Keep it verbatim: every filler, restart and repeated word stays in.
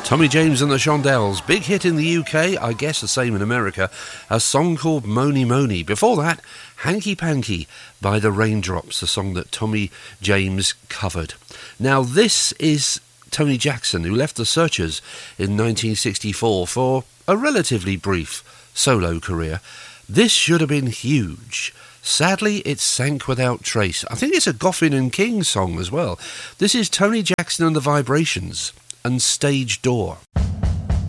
Tommy James and the Shondells, big hit in the U K, I guess the same in America, a song called Mony Mony. Before that, Hanky Panky by the Raindrops, a song that Tommy James covered. Now this is Tony Jackson, who left the Searchers in nineteen sixty-four for a relatively brief solo career. This should have been huge. Sadly, it sank without trace. I think it's a Goffin and King song as well. This is Tony Jackson and the Vibrations and Stage Door.